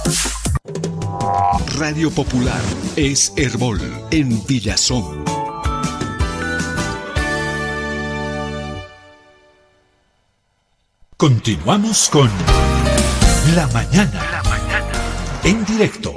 Radio Popular es Herbol en Villazón. Continuamos con La Mañana. En directo.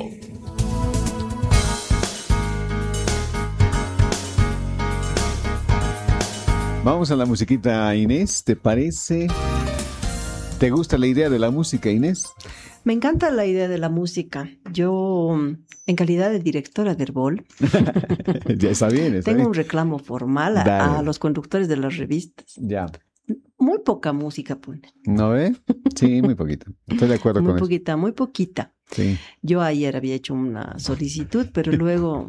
Vamos a la musiquita, Inés, ¿te parece? ¿Te gusta la idea de la música, Inés? Me encanta la idea de la música. Yo, en calidad de directora de Herbol, Ya está bien. tengo un reclamo formal a los conductores de las revistas. Ya. Muy poca música ponen. ¿No ve? Sí, muy poquito. Estoy de acuerdo con Muy poquita. Sí. Yo ayer había hecho una solicitud, pero luego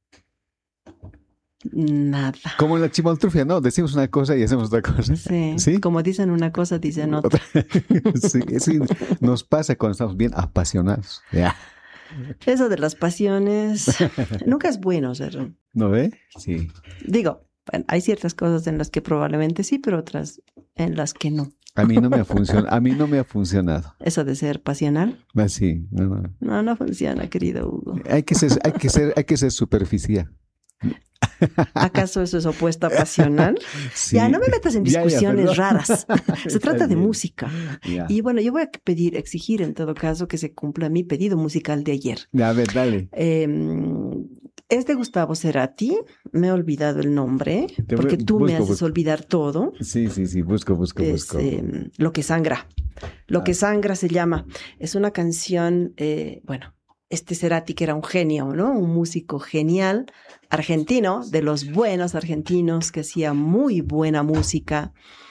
nada. Como en la chimoltrufia, ¿no? Decimos una cosa y hacemos otra cosa. Sí. ¿Sí? Como dicen una cosa, dicen otra. Sí, eso nos pasa cuando estamos bien apasionados. Ya. Eso de las pasiones nunca es bueno, Sergio. ¿No ve? Sí. Digo, bueno, hay ciertas cosas en las que probablemente sí, pero otras en las que no. A mí no me ha funcionado. Eso de ser pasional. Así, no. No funciona, querido Hugo. Hay que ser superficial. ¿Acaso eso es opuesto a pasional? Sí. Ya, no me metas en discusiones raras. Se trata de bien. música. Ya. Y bueno, yo voy a exigir en todo caso que se cumpla mi pedido musical de ayer. A ver, dale. Es de Gustavo Cerati. Me he olvidado el nombre, porque tú me haces olvidar todo. Sí, busco. Lo que sangra. Lo que sangra se llama. Es una canción, este Cerati que era un genio, ¿no? Un músico genial, argentino, de los buenos argentinos, que hacía muy buena música.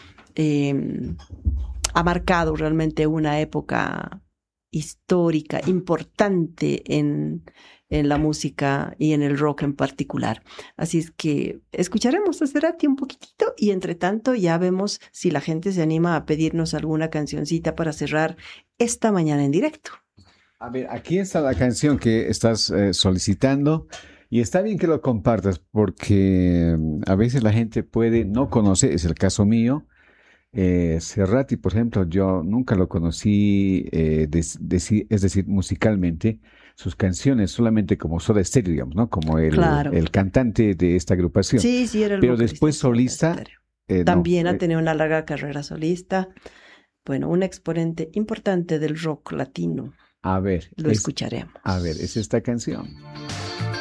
Ha marcado realmente una época histórica, importante en la música y en el rock en particular. Así es que escucharemos a Cerati un poquitito y entre tanto ya vemos si la gente se anima a pedirnos alguna cancioncita para cerrar esta mañana en directo. A ver, aquí está la canción que estás solicitando y está bien que lo compartas porque a veces la gente puede no conocer, es el caso mío. Cerati, por ejemplo, yo nunca lo conocí, es decir, musicalmente, sus canciones solamente como Soda Stereo, digamos, ¿no? Como el cantante de esta agrupación. Sí, era el Pero vocalista después solista. También ha tenido una larga carrera solista. Bueno, un exponente importante del rock latino. A ver. Lo escucharemos. A ver, es esta canción.